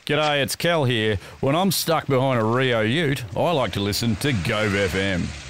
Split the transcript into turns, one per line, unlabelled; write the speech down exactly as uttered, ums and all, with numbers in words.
G'day, it's Kel here. When I'm stuck behind a Rio Ute, I like to listen to Gove F M.